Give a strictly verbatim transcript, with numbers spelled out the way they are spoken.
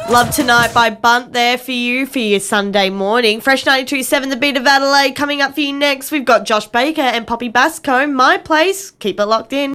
Love Tonight by Bunt there for you for your Sunday morning. Fresh ninety-two point seven, The Beat of Adelaide coming up for you next. We've got Josh Baker and Poppy Basco, My Place. Keep it locked in.